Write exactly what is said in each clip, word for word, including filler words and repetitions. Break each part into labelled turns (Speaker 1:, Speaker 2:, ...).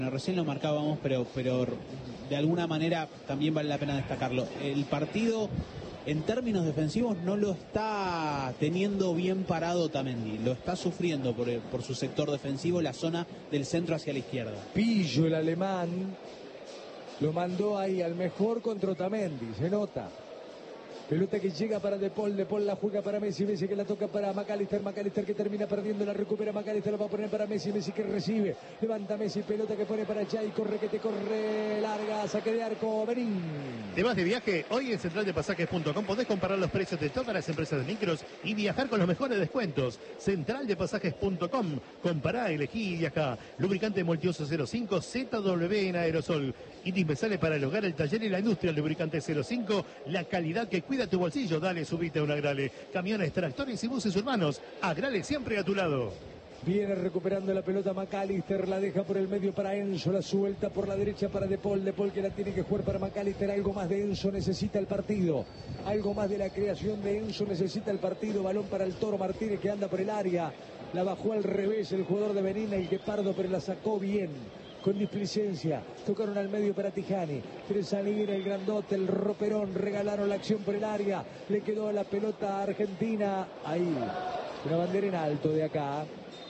Speaker 1: Recién lo marcábamos, pero, pero de alguna manera también vale la pena destacarlo. El partido, en términos defensivos, no lo está teniendo bien parado Otamendi. Lo está sufriendo por, por su sector defensivo, la zona del centro hacia la izquierda.
Speaker 2: Pillo, el alemán, lo mandó ahí al mejor contra Otamendi, se nota. Pelota que llega para De Paul, De Paul la juega para Messi, Messi que la toca para McAllister, McAllister que termina perdiendo, la recupera McAllister, lo va a poner para Messi, Messi que recibe, levanta Messi, pelota que pone para Jay, corre que te corre, larga, saque de arco, Benín.
Speaker 3: ¿Te vas de viaje? Hoy en central de pasajes punto com podés comparar los precios de todas las empresas de micros y viajar con los mejores descuentos. central de pasajes punto com, compará, elegí y viajá. Lubricante Multiuso cero cinco, Z W en aerosol. Indispensable para el hogar, el taller y la industria. Lubricante cero cinco, la calidad que cuida tu bolsillo. Dale, subite a un Agrale. Camiones, tractores y buses urbanos. Agrale siempre a tu lado.
Speaker 2: Viene recuperando la pelota McAllister, la deja por el medio para Enzo, la suelta por la derecha para De Paul, De Paul que la tiene que jugar para McAllister. Algo más de Enzo necesita el partido, algo más de la creación de Enzo necesita el partido. Balón para el Toro Martínez que anda por el área, la bajó al revés el jugador de Benín, el Guepardo, pero la sacó bien, con displicencia. Tocaron al medio para Tijani, quiere salir el grandote, el roperón, regalaron la acción por el área, le quedó la pelota a Argentina, ahí, una bandera en alto de acá,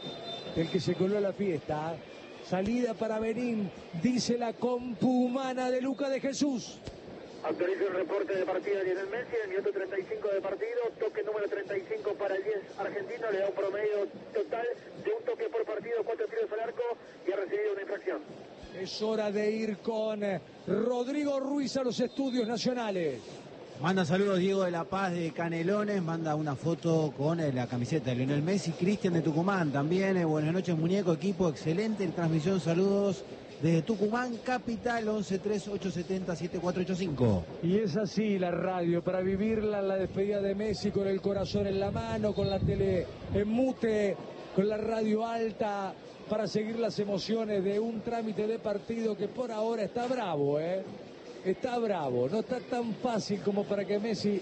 Speaker 2: el que se coló a la fiesta. Salida para Benín, dice la compu humana de Luca de Jesús.
Speaker 4: Autoriza el reporte de partida Lionel Messi, el minuto treinta y cinco de partido, toque número treinta y cinco para el diez argentino, le da un promedio total de un toque por partido, cuatro tiros al arco y ha recibido una infracción.
Speaker 2: Es hora de ir con Rodrigo Ruiz a los estudios nacionales.
Speaker 5: Manda saludos Diego de La Paz de Canelones, manda una foto con eh, la camiseta de Lionel Messi. Cristian de Tucumán también, eh, buenas noches muñeco, equipo excelente en transmisión, saludos desde Tucumán, capital, once tres ocho siete cero siete cuatro ocho cinco.
Speaker 2: Y es así la radio, para vivirla, la despedida de Messi con el corazón en la mano, con la tele en mute, con la radio alta, para seguir las emociones de un trámite de partido que por ahora está bravo, ¿eh? Está bravo, no está tan fácil como para que Messi,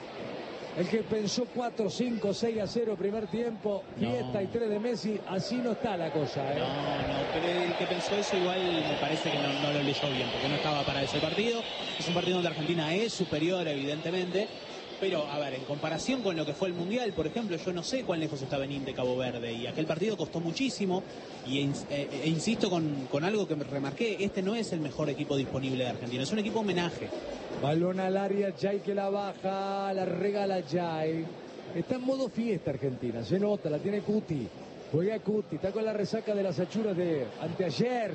Speaker 2: el que pensó cuatro, cinco, seis a cero primer tiempo, fiesta no. Y tres de Messi, así no está la cosa, ¿eh?
Speaker 1: No, no, pero el que pensó eso igual me parece que no, no lo leyó bien, porque no estaba para ese partido. Es un partido donde Argentina es superior, evidentemente, pero, a ver, en comparación con lo que fue el Mundial, por ejemplo, yo no sé cuán lejos está Benín de Cabo Verde, y aquel partido costó muchísimo, y e, e, e insisto con, con algo que me remarqué, este no es el mejor equipo disponible de Argentina, es un equipo homenaje.
Speaker 2: Balón al área, Jay que la baja, la regala Jay. Está en modo fiesta Argentina, se nota, la tiene Cuti. Juega Cuti, está con la resaca de las achuras de anteayer.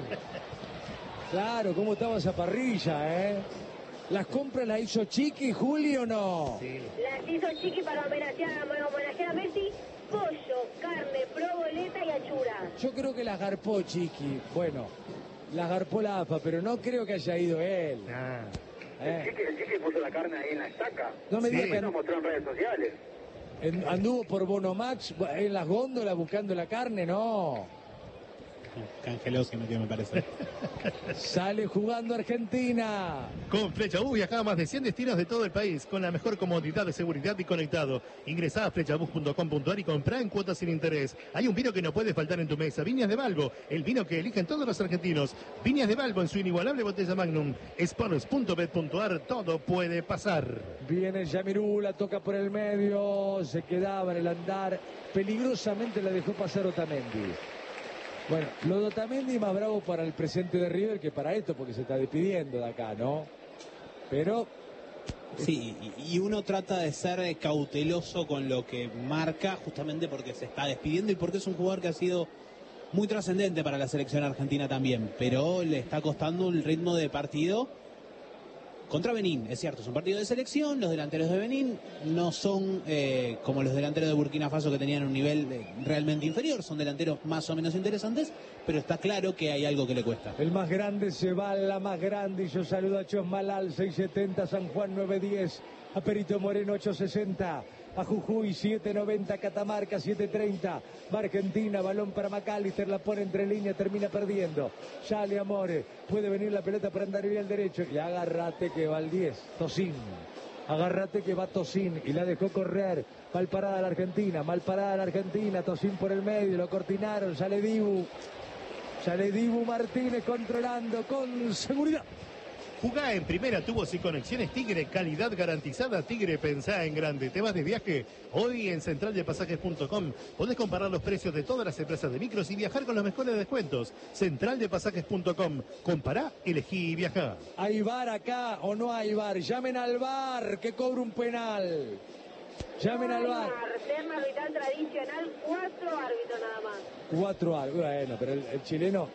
Speaker 2: Claro, cómo estaba esa parrilla, ¿eh? ¿Las compras las hizo Chiqui, Juli, o no?
Speaker 6: Sí. Las hizo Chiqui para homenajear, para homenajear a Messi. Pollo, carne, proboleta y achura.
Speaker 2: Yo creo que las garpó Chiqui. Bueno, las garpó la A F A, pero no creo que haya ido él.
Speaker 4: Ah. ¿Eh? El, chiqui, el Chiqui puso la carne ahí en la estaca.
Speaker 2: No me
Speaker 4: sí,
Speaker 2: digas que
Speaker 4: lo mostró en redes sociales.
Speaker 2: En, anduvo por Bonomax en las góndolas buscando la carne, no.
Speaker 1: Cangelosi, no, que me parece.
Speaker 2: Sale jugando Argentina.
Speaker 3: Con Flechabús viajaba a más de cien destinos de todo el país, con la mejor comodidad de seguridad y conectado. Ingresá a flechabús punto com punto ar y comprá en cuotas sin interés. Hay un vino que no puede faltar en tu mesa, Viñas de Balbo, el vino que eligen todos los argentinos. Viñas de Balbo en su inigualable botella Magnum. Sports punto bet punto ar, todo puede pasar.
Speaker 2: Viene Yamirú, la toca por el medio, se quedaba en el andar, peligrosamente la dejó pasar Otamendi. Bueno, lo de Otamendi más bravo para el presente de River que para esto, porque se está despidiendo de acá, ¿no? Pero...
Speaker 1: Sí, y uno trata de ser cauteloso con lo que marca, justamente porque se está despidiendo y porque es un jugador que ha sido muy trascendente para la selección argentina también, pero le está costando un ritmo de partido contra Benín, es cierto, es un partido de selección, los delanteros de Benín no son eh, como los delanteros de Burkina Faso que tenían un nivel eh, realmente inferior, son delanteros más o menos interesantes, pero está claro que hay algo que le cuesta.
Speaker 2: El más grande se va a la más grande y yo saludo a Chosmalal seiscientos setenta, San Juan novecientos diez, a Perito Moreno ochocientos sesenta, a Jujuy setecientos noventa, Catamarca setecientos treinta, va Argentina, balón para McAllister, la pone entre líneas, termina perdiendo. Sale Amore, puede venir la pelota para andar bien al derecho y agárrate que va al diez, Tosín. Agárrate que va Tosín y la dejó correr. Mal parada la Argentina, mal parada la Argentina, Tosín por el medio, lo cortinaron, sale Dibu. Sale Dibu Martínez controlando con seguridad.
Speaker 3: Jugá en primera, tubos y conexiones Tigre, calidad garantizada. Tigre, pensá en grande. ¿Te vas de viaje? Hoy en central de pasajes punto com podés comparar los precios de todas las empresas de micros y viajar con los mejores descuentos. central de pasajes punto com. Compará, elegí y viajá.
Speaker 2: ¿Hay VAR acá o no hay VAR? Llamen al VAR que cobra un penal. Llamen al VAR.
Speaker 6: Terna arbitral tradicional, cuatro árbitros nada más.
Speaker 2: Cuatro árbitros. Bueno, pero el, el chileno...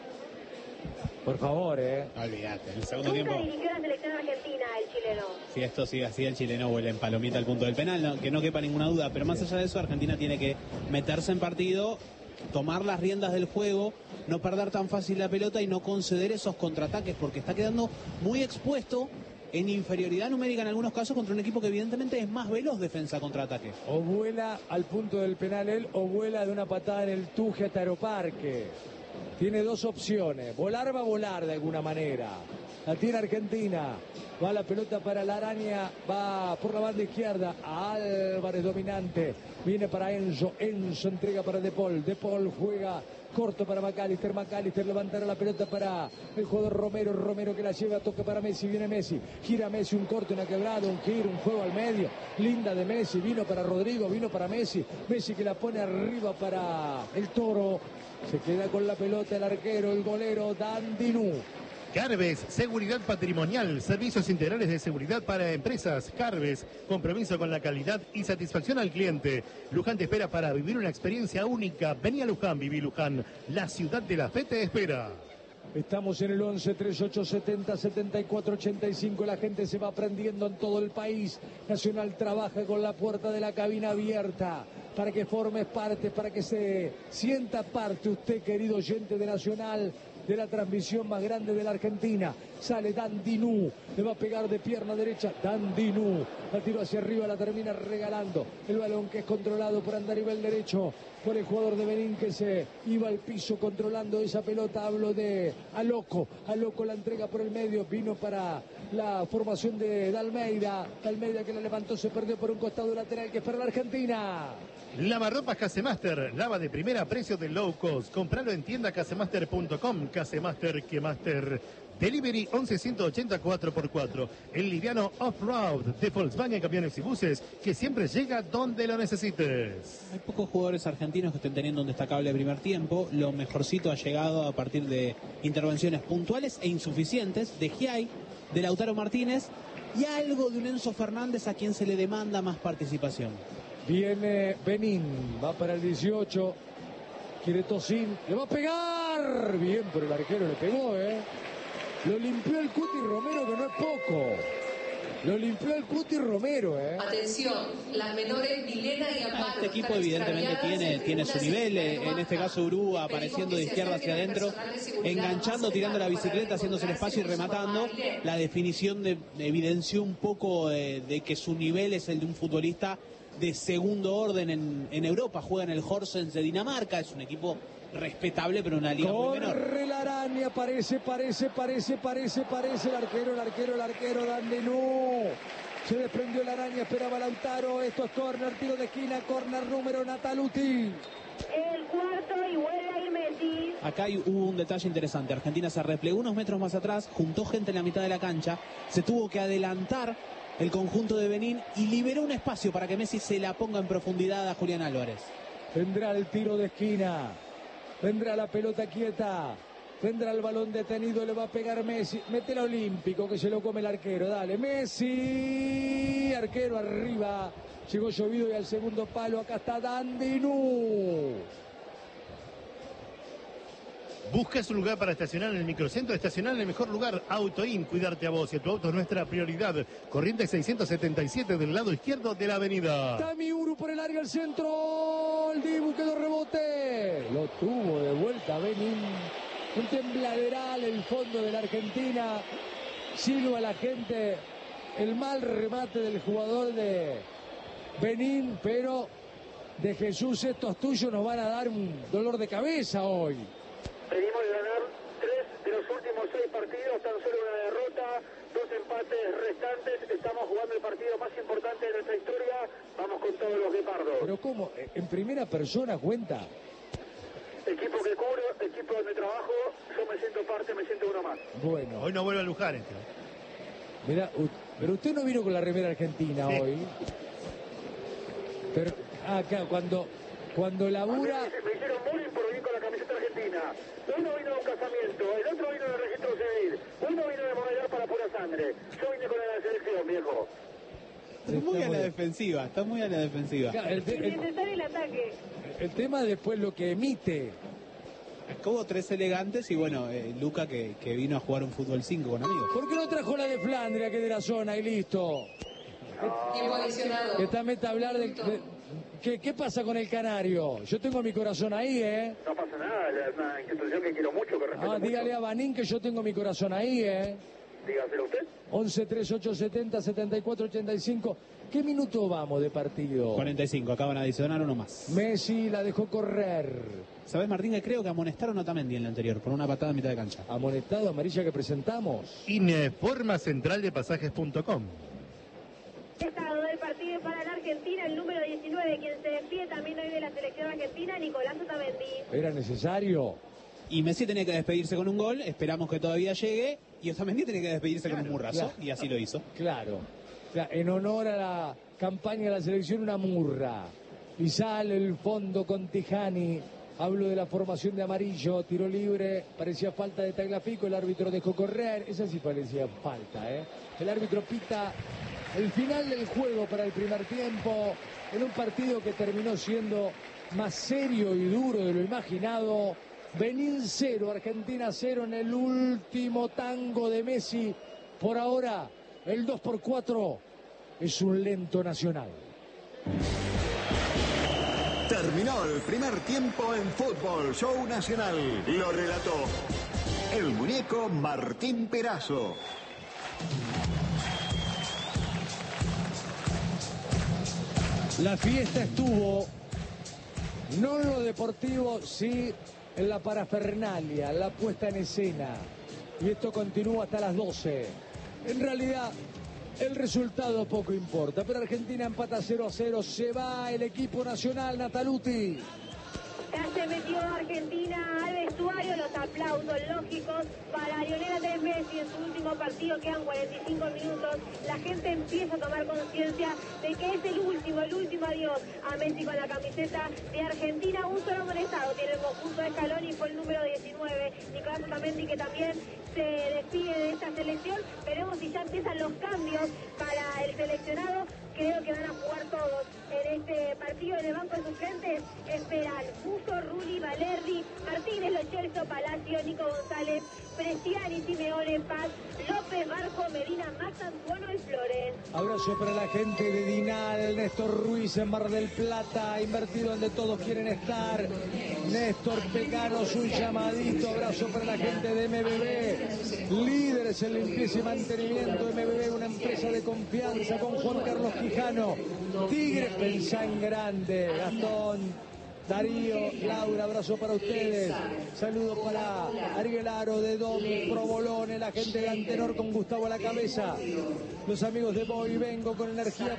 Speaker 2: Por favor, eh.
Speaker 1: Olvídate, el segundo
Speaker 6: Nunca
Speaker 1: tiempo.
Speaker 6: dirigió la selección argentina, el chileno.
Speaker 1: Si esto sigue así, el chileno vuela en palomita al punto del penal, no, que no quepa ninguna duda. Pero más allá de eso, Argentina tiene que meterse en partido, tomar las riendas del juego, no perder tan fácil la pelota y no conceder esos contraataques, porque está quedando muy expuesto en inferioridad numérica en algunos casos contra un equipo que evidentemente es más veloz defensa contra ataque.
Speaker 2: O vuela al punto del penal él, o vuela de una patada en el Tuje hasta Aeroparque. Tiene dos opciones. Volar va a volar de alguna manera. La tiene Argentina. Va la pelota para la araña. Va por la banda izquierda. Álvarez dominante. Viene para Enzo. Enzo entrega para De Paul. De Paul juega corto para McAllister. McAllister levantará la pelota para el jugador Romero. Romero que la lleva. Toca para Messi. Viene Messi. Gira Messi. Un corte, una quebrada. Un giro. Un juego al medio. Linda de Messi. Vino para Rodrigo. Vino para Messi. Messi que la pone arriba para el Toro. Se queda con la pelota el arquero, el golero Dandinú.
Speaker 3: Carves, seguridad patrimonial, servicios integrales de seguridad para empresas. Carves, compromiso con la calidad y satisfacción al cliente. Luján te espera para vivir una experiencia única. Vení a Luján, viví Luján. La ciudad de la fe te espera.
Speaker 2: Estamos en el once, treinta y ocho, setenta, setenta y cuatro, ochenta y cinco. La gente se va aprendiendo en todo el país. Nacional trabaja con la puerta de la cabina abierta para que formes parte, para que se sienta parte usted, querido oyente de Nacional, de la transmisión más grande de la Argentina. Sale Dandinú, le va a pegar de pierna derecha. Dandinú, la tiró hacia arriba, la termina regalando. El balón que es controlado por andarivel derecho, por el jugador de Benín que se iba al piso controlando esa pelota. Hablo de Aloco. Aloco la entrega por el medio, vino para la formación de Dalmeida. Dalmeida que la levantó, se perdió por un costado lateral que es para la Argentina.
Speaker 3: Lavarropas Casemaster, lava de primera, precio de low cost. Compralo en tienda casemaster punto com. Casemaster, que master. Delivery once ciento ochenta cuatro por cuatro. El liviano off-road de Volkswagen Camiones y Buses, que siempre llega donde lo necesites.
Speaker 1: Hay pocos jugadores argentinos que estén teniendo un destacable primer tiempo. Lo mejorcito ha llegado a partir de intervenciones puntuales e insuficientes de Giai, de Lautaro Martínez y algo de un Enzo Fernández a quien se le demanda más participación.
Speaker 2: Viene Benín, va para el dieciocho. Quiere Tosín, le va a pegar. Bien, pero el arquero le pegó, ¿eh? Lo limpió el Cuti Romero, que no es poco. Lo limpió el Cuti Romero, ¿eh?
Speaker 7: Atención, las menores Milena y Amparo.
Speaker 1: Este equipo evidentemente tiene, tiene su nivel, en este caso Urúa apareciendo de izquierda hacia adentro, enganchando, tirando la bicicleta, haciéndose el espacio y rematando. La definición de, evidenció un poco de, de que su nivel es el de un futbolista de segundo orden en, en Europa. Juega en el Horsens de Dinamarca, es un equipo respetable pero una liga muy menor.
Speaker 2: Corre la araña, parece, parece, parece, parece, parece el arquero, el arquero, el arquero, Dandinú. Se desprendió la araña, esperaba Lautaro. Esto es córner, tiro de esquina, córner número Nataluti.
Speaker 6: El cuarto y vuelve a ir Messi.
Speaker 1: Acá hay, hubo un detalle interesante. Argentina se replegó unos metros más atrás, juntó gente en la mitad de la cancha, se tuvo que adelantar el conjunto de Benín y liberó un espacio para que Messi se la ponga en profundidad a Julián Álvarez.
Speaker 2: Vendrá el tiro de esquina, vendrá la pelota quieta, vendrá el balón detenido, le va a pegar Messi. Mete el olímpico que se lo come el arquero, dale Messi, arquero arriba, llegó llovido y al segundo palo, acá está Dandinú.
Speaker 3: ¿Buscas un lugar para estacionar en el microcentro? Estacionar en el mejor lugar, Autoin, cuidarte a vos y a tu auto es nuestra prioridad. Corriente seiscientos setenta y siete del lado izquierdo de la avenida.
Speaker 2: Tami Uru por el área, el centro, el Dibu quedó rebote. Lo tuvo de vuelta Benín. Un tembladeral el fondo de la Argentina. Silba la gente. El mal remate del jugador de Benín, pero de Jesús, estos tuyos nos van a dar un dolor de cabeza hoy.
Speaker 4: Venimos de ganar tres de los últimos seis partidos, tan solo una derrota, dos empates restantes. Estamos jugando el partido más importante de nuestra historia. Vamos con todos los guepardos.
Speaker 2: Pero ¿cómo? En primera persona cuenta.
Speaker 4: Equipo que cubro, equipo donde trabajo, me siento parte, me siento uno más.
Speaker 2: Bueno.
Speaker 3: Hoy no vuelve a Luján este.
Speaker 2: Mirá, pero usted no vino con la remera argentina sí. hoy. Pero acá cuando cuando labura.
Speaker 4: Me, me hicieron bullying por venir con la camiseta argentina. Uno vino de un casamiento, el otro vino de registro civil, uno vino de Monegal para pura sangre. Yo vine con la selección, viejo.
Speaker 1: Está muy a la defensiva, está muy a la defensiva.
Speaker 2: El, te, el,
Speaker 6: el ataque.
Speaker 2: El tema después lo que emite.
Speaker 1: Hubo tres elegantes y bueno, eh, Luca que, que vino a jugar un fútbol cinco con amigos.
Speaker 2: ¿Por qué no trajo la de Flandria, que es de la zona y listo?
Speaker 7: Tiempo adicionado.
Speaker 2: Que también te hablar de, de ¿qué, ¿qué pasa con el canario? Yo tengo mi corazón ahí, ¿eh?
Speaker 4: No pasa nada, es una institución que quiero mucho, que respeto
Speaker 2: Ah, dígale
Speaker 4: mucho.
Speaker 2: a Banín que yo tengo mi corazón ahí, ¿eh?
Speaker 4: Dígaselo usted.
Speaker 2: once, treinta y ocho, setenta, setenta y cuatro, ochenta y cinco. ¿Qué minuto vamos de partido?
Speaker 1: cuarenta y cinco, acaban de adicionar uno más.
Speaker 2: Messi la dejó correr.
Speaker 1: ¿Sabes, Martín, que creo que amonestaron a Otamendi en el anterior por una patada a mitad de cancha?
Speaker 2: Amonestado, amarilla que presentamos.
Speaker 3: Informa central de pasajes punto com.
Speaker 6: Estado del partido para la Argentina, el número diecinueve, quien se despide también hoy de la selección argentina, Nicolás Otamendi.
Speaker 2: ¿Era necesario?
Speaker 1: Y Messi tenía que despedirse con un gol, esperamos que todavía llegue, y Otamendi tenía que despedirse
Speaker 2: claro,
Speaker 1: con un murrazo,
Speaker 2: claro.
Speaker 1: y así lo hizo.
Speaker 2: Claro. En honor a la campaña de la selección, una murra. Y sale el fondo con Tijani. Hablo de la formación de amarillo, tiro libre, parecía falta de Tagliafico, el árbitro dejó correr, esa sí parecía falta, ¿eh? El árbitro pita el final del juego para el primer tiempo, en un partido que terminó siendo más serio y duro de lo imaginado. Benín cero, Argentina cero en el último tango de Messi. Por ahora, el dos por cuatro es un lento Nacional.
Speaker 8: Terminó el primer tiempo en Fútbol Show Nacional. Lo relató el muñeco Martín Perazo.
Speaker 2: La fiesta estuvo, no en lo deportivo, sí en la parafernalia, la puesta en escena. Y esto continúa hasta las doce. En realidad, el resultado poco importa, pero Argentina empata cero a cero, se va el equipo nacional, Nataluti.
Speaker 6: Ya se metió Argentina al vestuario, los aplausos lógicos para Lionel Andrés Messi en su último partido, quedan cuarenta y cinco minutos, la gente empieza a tomar conciencia de que es el último, el último adiós a Messi con la camiseta de Argentina. Un solo amonestado tiene el conjunto de Scaloni, fue el número diecinueve, Nicolás Otamendi, que también se despide de esta selección. Veremos si ya empiezan los cambios para el seleccionado. Creo que van a jugar todos en este partido. En el banco de suplentes esperan Musso, Rulli, Valerdi, Martínez, Lo Celso, Palacio, Nico González, Prestiani, Simeone, Paz, López, Barco, Medina, Max Antuono y Flores.
Speaker 2: Abrazo para la gente de Dinal, Néstor Ruiz en Mar del Plata, invertido donde todos quieren estar. Néstor Pecanos, un llamadito. Abrazo para la gente de M B B, líderes en limpieza y mantenimiento. M B B, una empresa de confianza con Juan Carlos Quijano. Tigres, pensá en grande. Gastón, Darío, Laura, abrazo para ustedes. Saludos para Ariel Aro de Dom, Provolone, la gente de Antenor con Gustavo a la cabeza. Los amigos de Voy Vengo con energía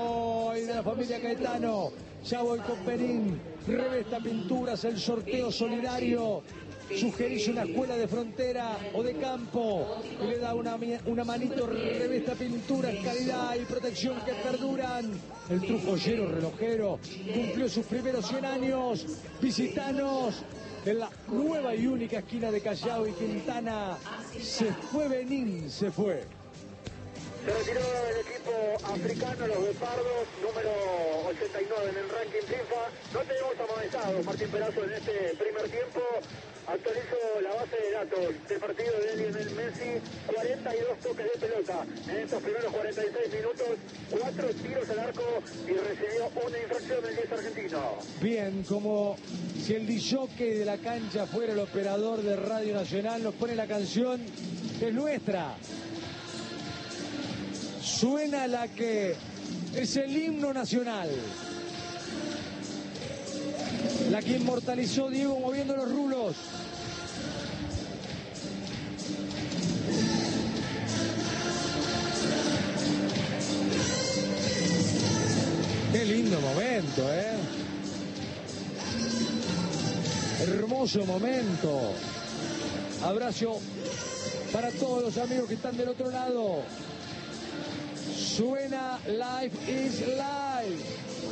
Speaker 2: Voy de la familia Caetano. Ya voy con Perín. Revesta Pinturas, el sorteo solidario. Sugerís una escuela de frontera o de campo y le da una, una manito. Revesta Pinturas, calidad y protección que perduran. El trujollero relojero cumplió sus primeros cien años. Visitanos en la nueva y única esquina de Callao y Quintana. Se fue Benín, se fue.
Speaker 4: Se retiró el equipo africano, los Guepardos, número ochenta y nueve en el ranking FIFA. No tenemos amonestados, Martín Perazo, en este primer tiempo. Actualizo la base de datos del partido de Lionel Messi, cuarenta y dos toques de pelota en estos primeros cuarenta y seis minutos, cuatro tiros al arco y recibió una infracción del diez argentino.
Speaker 2: Bien, como si el disjockey de la cancha fuera el operador de Radio Nacional, nos pone la canción que es nuestra. Suena la que es el himno nacional. La que inmortalizó Diego moviendo los rulos. Qué lindo momento, ¿eh? Hermoso momento. Abrazo para todos los amigos que están del otro lado. Suena Life is Life.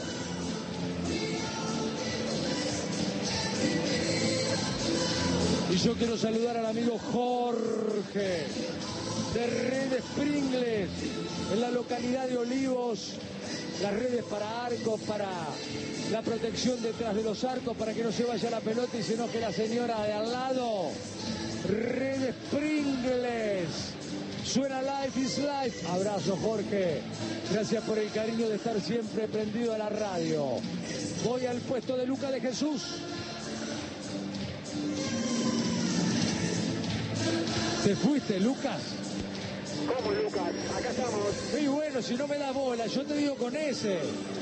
Speaker 2: Y yo quiero saludar al amigo Jorge de Redes Pringles en la localidad de Olivos. Las redes para arcos, para la protección detrás de los arcos, para que no se vaya la pelota y se enoje la señora de al lado. Redes Pringles. Suena Life is Life. Abrazo, Jorge. Gracias por el cariño de estar siempre prendido a la radio. Voy al puesto de Luca de Jesús. ¿Te fuiste, Lucas?
Speaker 4: ¿Cómo, Lucas? Acá estamos.
Speaker 2: Y bueno, si no me da bola, yo te digo con ese.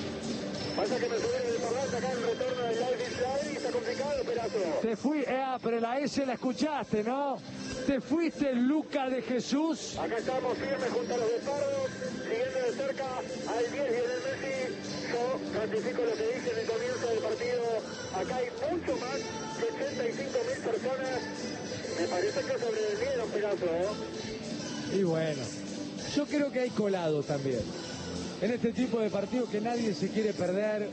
Speaker 4: Pasa que me subieron el parlante acá en el retorno del Live is Live y está complicado, Perazo.
Speaker 2: Te fui, eh, ah, pero la S la escuchaste, ¿no? Te fuiste, Luca de Jesús.
Speaker 4: Acá estamos firmes junto a los despardos, siguiendo de cerca al diez y el Messi. Yo ratifico lo que dije en el comienzo del partido. Acá hay mucho más de ochenta y cinco mil personas. Me parece que sobrevivieron, Perazo, ¿eh?
Speaker 2: Y bueno, yo creo que hay colado también. En este tipo de partidos que nadie se quiere perder,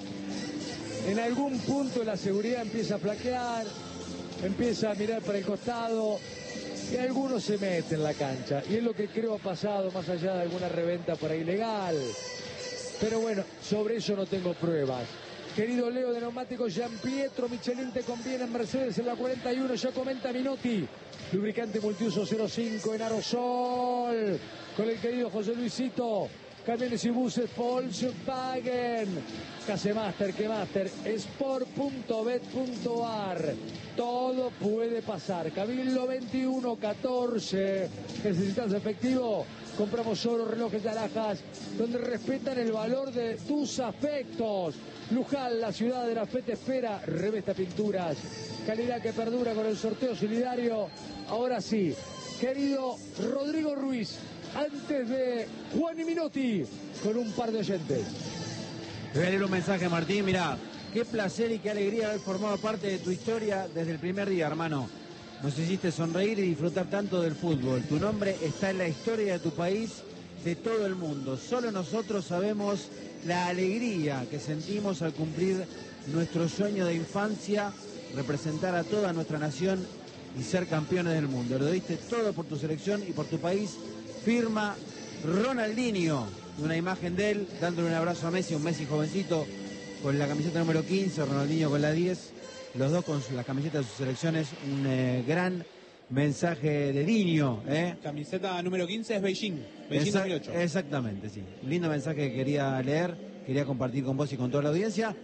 Speaker 2: en algún punto la seguridad empieza a flaquear, empieza a mirar para el costado y algunos se meten en la cancha. Y es lo que creo ha pasado, más allá de alguna reventa por ahí ilegal. Pero bueno, sobre eso no tengo pruebas. Querido Leo de Neumáticos Gian Pietro, Michelin te conviene en Mercedes en la cuarenta y uno, ya comenta Minotti. Lubricante multiuso cero cinco en aerosol, con el querido José Luisito. Camiones y buses Volkswagen. Casemaster, que Master, sport punto bet punto ar. Todo puede pasar. Cabildo veintiuno catorce. ¿Necesitas efectivo? Compramos oro, relojes de alhajas, donde respetan el valor de tus afectos. Luján, la ciudad de la fe te espera. Revesta Pinturas. Calidad que perdura con el sorteo solidario. Ahora sí, querido Rodrigo Ruiz, antes de Juan y Minotti, con un par de oyentes.
Speaker 5: Voy a leer un mensaje, Martín. Mirá, qué placer y qué alegría haber formado parte de tu historia desde el primer día, hermano. Nos hiciste sonreír y disfrutar tanto del fútbol. Tu nombre está en la historia de tu país, de todo el mundo. Solo nosotros sabemos la alegría que sentimos al cumplir nuestro sueño de infancia, representar a toda nuestra nación y ser campeones del mundo. Lo diste todo por tu selección y por tu país. Firma Ronaldinho, una imagen de él dándole un abrazo a Messi, un Messi jovencito con la camiseta número quince, Ronaldinho con la diez, los dos con las camisetas de sus selecciones. Un eh, gran mensaje de Diño. ¿eh?
Speaker 1: Camiseta número quince es Beijing, Beijing
Speaker 5: Esa,
Speaker 1: dos mil ocho.
Speaker 5: Exactamente, sí. Lindo mensaje que quería leer, quería compartir con vos y con toda la audiencia.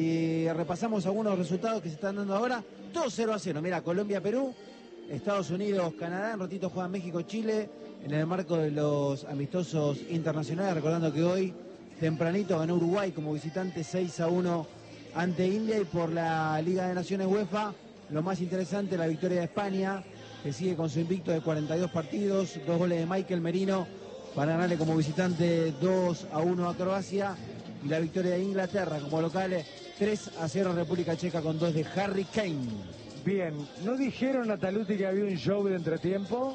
Speaker 5: Y repasamos algunos resultados que se están dando ahora. dos cero a cero, mira, Colombia-Perú, Estados Unidos-Canadá, en ratito juega México-Chile, en el marco de los amistosos internacionales, recordando que hoy, tempranito, ganó Uruguay como visitante seis a uno ante India. Y por la Liga de Naciones UEFA, lo más interesante, la victoria de España, que sigue con su invicto de cuarenta y dos partidos, dos goles de Michael Merino para ganarle como visitante dos a uno a Croacia, y la victoria de Inglaterra como local tres a cero a República Checa con dos de Harry Kane.
Speaker 2: Bien, ¿no dijeron, Nataluti, que había un show de entretiempo?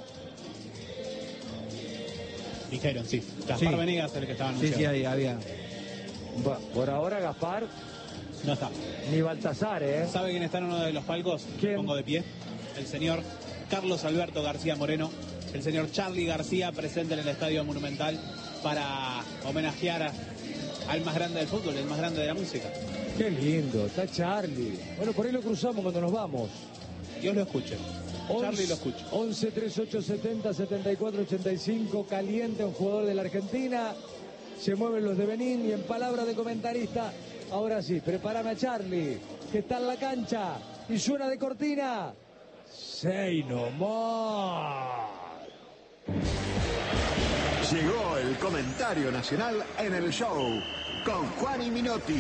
Speaker 1: Dijeron, sí. Gaspar
Speaker 5: Sí.
Speaker 1: Venegas es el que estaba
Speaker 5: Sí,
Speaker 1: anunciando.
Speaker 5: sí, ahí había.
Speaker 2: Bueno, por ahora Gaspar
Speaker 1: No está.
Speaker 2: ni Baltasar, ¿eh?
Speaker 1: ¿Sabe quién está en uno de los palcos?
Speaker 2: ¿Quién?
Speaker 1: Pongo de pie. El señor Carlos Alberto García Moreno. El señor Charly García, presente en el Estadio Monumental para homenajear a- al más grande del fútbol, el más grande de la música.
Speaker 2: Qué lindo, está Charlie. Bueno, por ahí lo cruzamos cuando nos vamos.
Speaker 1: Dios lo escuche. Charly lo escucha.
Speaker 2: once treinta y ocho setenta setenta y cuatro ochenta y cinco, caliente, un jugador de la Argentina. Se mueven los de Benín y en palabra de comentarista, ahora sí, prepárame a Charlie, que está en la cancha y suena de cortina. Say no more.
Speaker 8: Llegó el comentario nacional en el show con Juan y Minotti.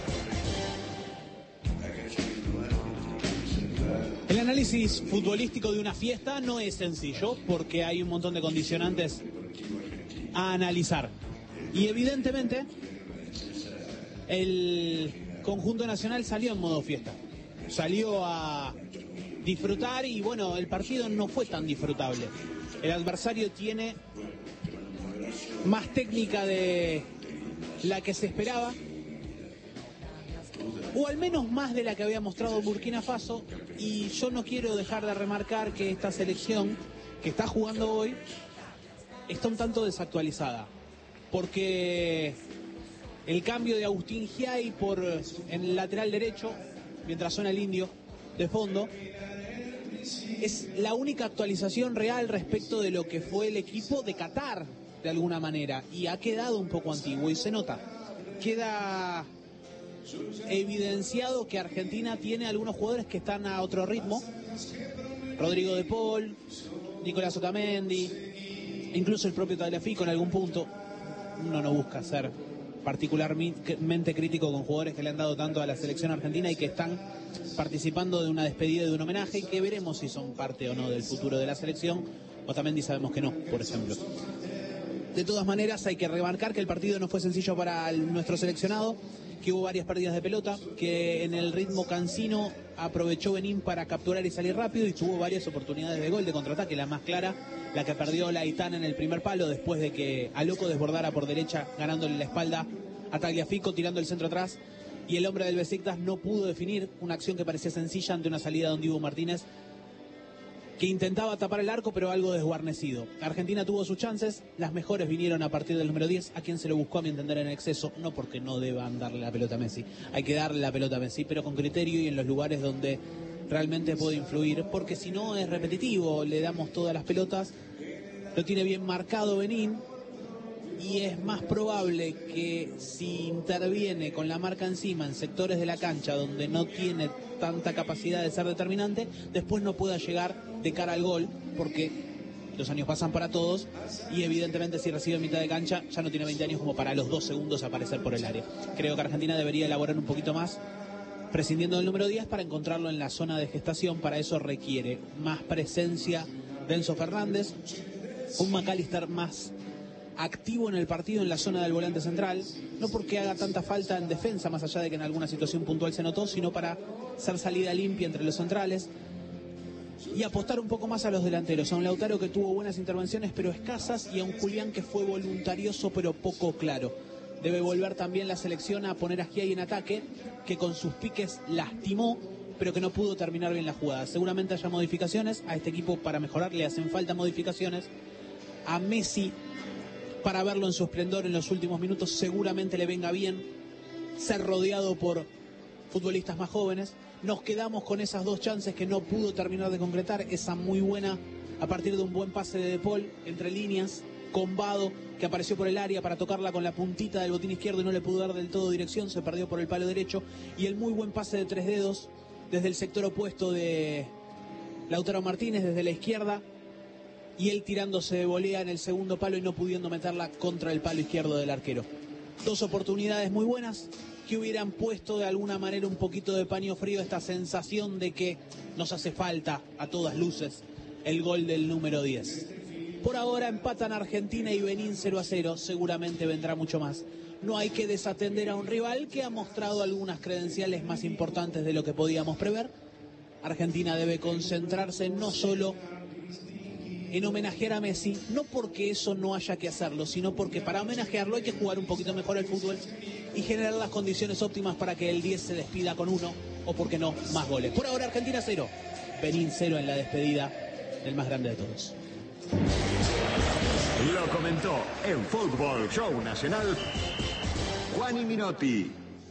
Speaker 1: El análisis futbolístico de una fiesta no es sencillo porque hay un montón de condicionantes a analizar. Y evidentemente el conjunto nacional salió en modo fiesta. Salió a disfrutar y bueno, el partido no fue tan disfrutable. El adversario tiene más técnica de la que se esperaba, o al menos más de la que había mostrado Burkina Faso, y yo no quiero dejar de remarcar que esta selección que está jugando hoy está un tanto desactualizada, porque el cambio de Agustín Giai por en el lateral derecho, mientras suena el indio de fondo, es la única actualización real respecto de lo que fue el equipo de Qatar, de alguna manera, y ha quedado un poco antiguo, y se nota. Queda evidenciado que Argentina tiene algunos jugadores que están a otro ritmo. Rodrigo de Paul, Nicolás Otamendi, incluso el propio Tagliafico en algún punto. Uno no busca ser particularmente crítico con jugadores que le han dado tanto a la selección argentina y que están participando de una despedida, de un homenaje, y que veremos si son parte o no del futuro de la selección. Otamendi sabemos que no, por ejemplo. De todas maneras, hay que remarcar que el partido no fue sencillo para el, nuestro seleccionado, que hubo varias pérdidas de pelota, que en el ritmo cansino aprovechó Benín para capturar y salir rápido, y tuvo varias oportunidades de gol, de contraataque. La más clara, la que perdió Laitán en el primer palo, después de que Aloco desbordara por derecha, ganándole la espalda a Tagliafico, tirando el centro atrás, y el hombre del Besiktas no pudo definir una acción que parecía sencilla ante una salida de un Dibu Martínez, que intentaba tapar el arco, pero algo desguarnecido. Argentina tuvo sus chances, las mejores vinieron a partir del número diez, a quien se lo buscó, a mi entender, en exceso, no porque no deban darle la pelota a Messi, hay que darle la pelota a Messi, pero con criterio y en los lugares donde realmente puede influir, porque si no es repetitivo, le damos todas las pelotas, lo tiene bien marcado Benín, y es más probable que si interviene con la marca encima en sectores de la cancha donde no tiene tanta capacidad de ser determinante, después no pueda llegar de cara al gol, porque los años pasan para todos, y evidentemente si recibe mitad de cancha ya no tiene veinte años como para a los dos segundos aparecer por el área. Creo que Argentina debería elaborar un poquito más, prescindiendo del número diez para encontrarlo en la zona de gestación. Para eso requiere más presencia de Enzo Fernández, un McAllister más activo en el partido en la zona del volante central, no porque haga tanta falta en defensa, más allá de que en alguna situación puntual se notó, sino para ser salida limpia entre los centrales y apostar un poco más a los delanteros, a un Lautaro que tuvo buenas intervenciones pero escasas, y a un Julián que fue voluntarioso pero poco claro. Debe volver también la selección a poner a Giai en ataque, que con sus piques lastimó, pero que no pudo terminar bien la jugada. Seguramente haya modificaciones, a este equipo para mejorar le hacen falta modificaciones. A Messi, para verlo en su esplendor en los últimos minutos, seguramente le venga bien ser rodeado por futbolistas más jóvenes. Nos quedamos con esas dos chances que no pudo terminar de concretar, esa muy buena a partir de un buen pase de De Paul entre líneas, con Vado, que apareció por el área para tocarla con la puntita del botín izquierdo y no le pudo dar del todo dirección, se perdió por el palo derecho, y el muy buen pase de tres dedos desde el sector opuesto de Lautaro Martínez, desde la izquierda, y él tirándose de volea en el segundo palo y no pudiendo meterla contra el palo izquierdo del arquero. Dos oportunidades muy buenas que hubieran puesto de alguna manera un poquito de paño frío esta sensación de que nos hace falta a todas luces el gol del número diez. Por ahora empatan Argentina y Benín cero a cero, seguramente vendrá mucho más. No hay que desatender a un rival que ha mostrado algunas credenciales más importantes de lo que podíamos prever. Argentina debe concentrarse no solo en homenajear a Messi, no porque eso no haya que hacerlo, sino porque para homenajearlo hay que jugar un poquito mejor al fútbol y generar las condiciones óptimas para que el diez se despida con uno, o por qué no, más goles. Por ahora Argentina cero, Benín cero en la despedida del más grande de todos.
Speaker 8: Lo comentó en Fútbol Show Nacional Juani Minotti.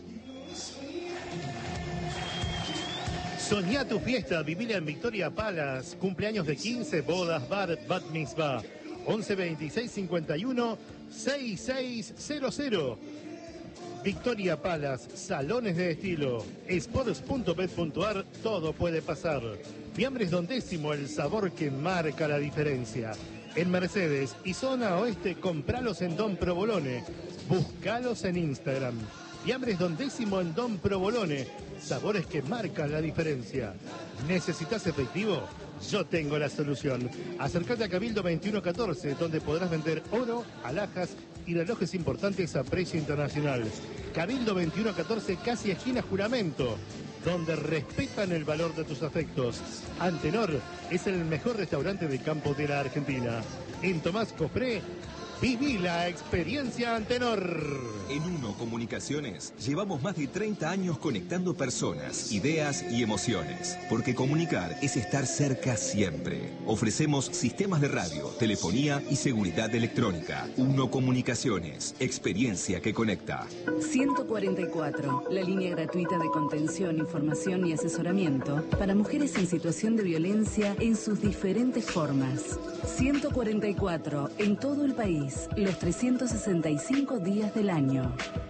Speaker 3: Soñá tu fiesta, vivila en Victoria Palace. Cumpleaños de quince, bodas, bar, bat mitzvah. once veintiséis cincuenta y uno sesenta y seis cero cero. Victoria Palace, salones de estilo. Sports punto bet punto ar, todo puede pasar. Fiambres Don Décimo, el sabor que marca la diferencia. En Mercedes y zona oeste, compralos en Don Provolone. Búscalos en Instagram. Fiambres Don Décimo en Don Provolone. Sabores que marcan la diferencia. ¿Necesitas efectivo? Yo tengo la solución. Acércate a Cabildo veintiuno catorce, donde podrás vender oro, alhajas y relojes importantes a precio internacional. Cabildo veintiuno catorce, casi esquina Juramento. donde respetan el valor de tus afectos. Antenor es el mejor restaurante de campo de la Argentina. En Tomás Copré, viví la experiencia Antenor.
Speaker 9: En Uno Comunicaciones llevamos más de treinta años conectando personas, ideas y emociones. Porque comunicar es estar cerca siempre. Ofrecemos sistemas de radio, telefonía y seguridad electrónica. Uno Comunicaciones, experiencia que conecta.
Speaker 10: ciento cuarenta y cuatro, la línea gratuita de contención, información y asesoramiento para mujeres en situación de violencia en sus diferentes formas. ciento cuarenta y cuatro, en todo el país. Los trescientos sesenta y cinco días del año.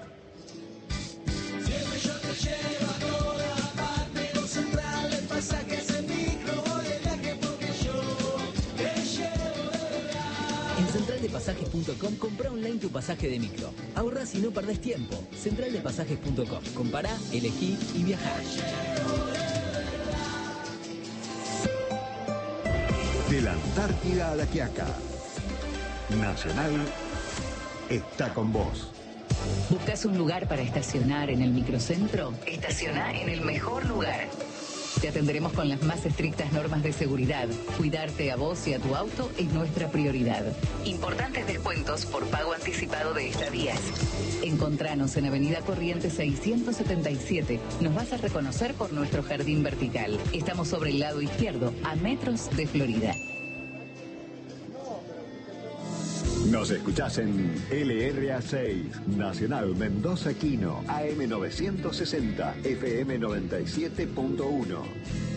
Speaker 11: En central de pasajes punto com compra online tu pasaje de micro. Ahorrás y no perdés tiempo. central de pasajes punto com. Compará, elegí y viajá.
Speaker 8: De la Antártida a la Quiaca, Nacional está con vos.
Speaker 10: ¿Buscas un lugar para estacionar en el microcentro? Estaciona en el mejor lugar. Te atenderemos con las más estrictas normas de seguridad. Cuidarte a vos y a tu auto es nuestra prioridad. Importantes descuentos por pago anticipado de estadías. Encontranos en Avenida Corrientes seiscientos setenta y siete. Nos vas a reconocer por nuestro jardín vertical. Estamos sobre el lado izquierdo, a metros de Florida.
Speaker 8: Nos escuchás en L R A seis, Nacional Mendoza Quino, A M novecientos sesenta, F M noventa y siete punto uno.